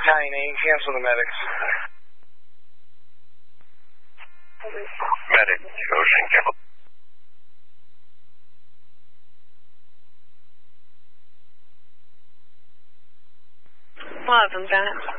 Battalion 8, cancel the medics. Medic, Ocean Campbell. One of them, Bennett.